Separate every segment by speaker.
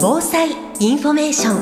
Speaker 1: 防災インフォメーショ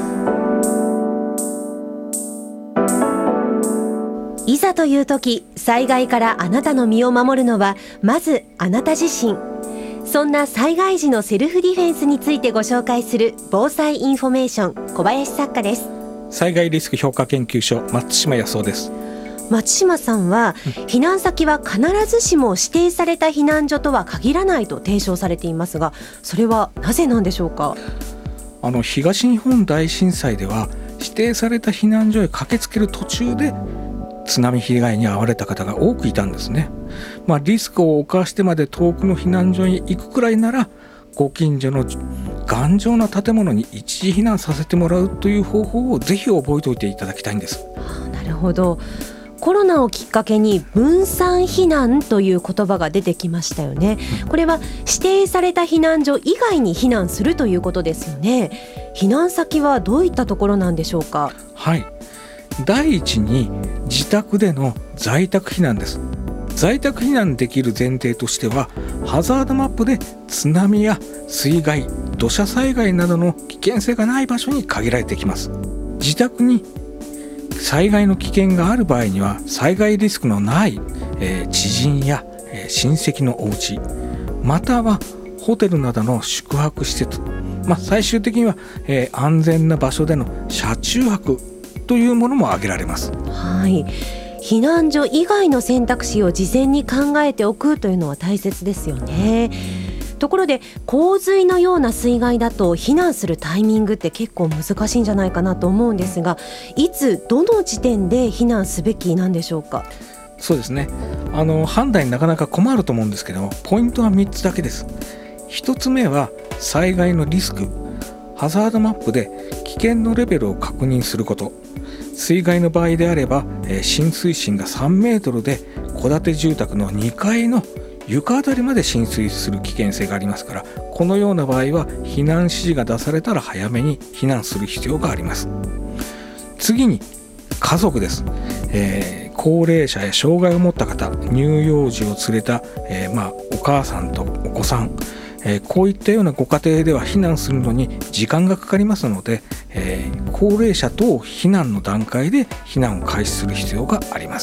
Speaker 1: ン。いざという時、災害からあなたの身を守るのはまずあなた自身。そんな災害時のセルフディフェンスについてご紹介する防災インフォメーション、小林作家です。
Speaker 2: 災害リスク評価研究所、松島康夫です。
Speaker 1: 松島さんは、避難先は必ずしも指定された避難所とは限らないと提唱されていますが、それはなぜなんでしょうか？
Speaker 2: 東日本大震災では指定された避難所へ駆けつける途中で津波被害に遭われた方が多くいたんですね。リスクを冒してまで遠くの避難所に行くくらいなら、ご近所の頑丈な建物に一時避難させてもらうという方法をぜひ覚えておいていただきたいんです。
Speaker 1: なるほど。コロナをきっかけに分散避難という言葉が出てきましたよね。これは指定された避難所以外に避難するということですよね。避難先はどういったところなんでしょうか？
Speaker 2: はい、第一に自宅での在宅避難です。在宅避難できる前提としては、ハザードマップで津波や水害、土砂災害などの危険性がない場所に限られてきます。自宅に災害の危険がある場合には、災害リスクのない、知人や、親戚のお家、またはホテルなどの宿泊施設、最終的には、安全な場所での車中泊というものも挙げられます。
Speaker 1: はい、避難所以外の選択肢を事前に考えておくというのは大切ですよね。ところで、洪水のような水害だと避難するタイミングって結構難しいんじゃないかなと思うんですが、いつどの時点で避難すべきなんでしょうか？
Speaker 2: そうですね、判断になかなか困ると思うんですけども、ポイントは3つだけです。1つ目は災害のリスク、ハザードマップで危険のレベルを確認すること。水害の場合であれば、浸水深が3メートルで戸建て住宅の2階の床あたりまで浸水する危険性がありますから、このような場合は避難指示が出されたら早めに避難する必要があります。次に家族です。高齢者や障害を持った方、乳幼児を連れた、お母さんとお子さん、こういったようなご家庭では避難するのに時間がかかりますので、高齢者等避難の段階で避難を開始する必要があります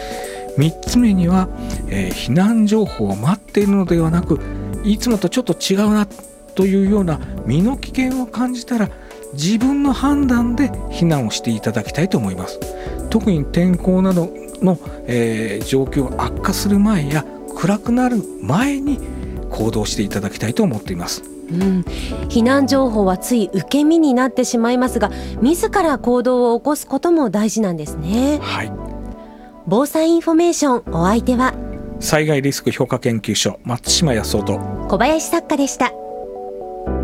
Speaker 2: 。3つ目には、避難情報を待っているのではなく、いつもとちょっと違うなというような身の危険を感じたら、自分の判断で避難をしていただきたいと思います。特に天候などの、状況が悪化する前や暗くなる前に行動していただきたいと思っています。
Speaker 1: 避難情報はつい受け身になってしまいますが、自ら行動を起こすことも大事なんですね。
Speaker 2: はい、
Speaker 1: 防災インフォメーション、お相手は
Speaker 2: 災害リスク評価研究所、松島康夫と
Speaker 1: 小林作家でした。